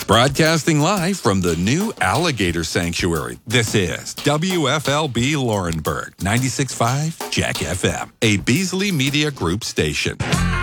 Broadcasting live from the new Alligator Sanctuary, this is WFLB Laurinburg, 96.5 Jack FM, a Beasley Media Group station.